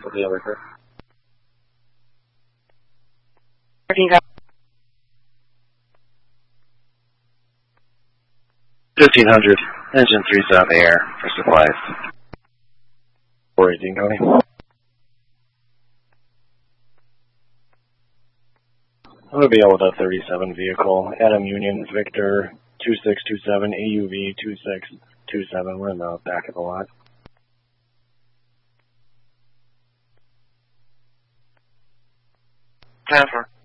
with the other crew. 1500, engine 3 south air for supplies. 418, Cody. I'm going to be out with a 37 vehicle, Adam Union, Victor 2627, AUV 2627. We're in the back of the lot. Transfer.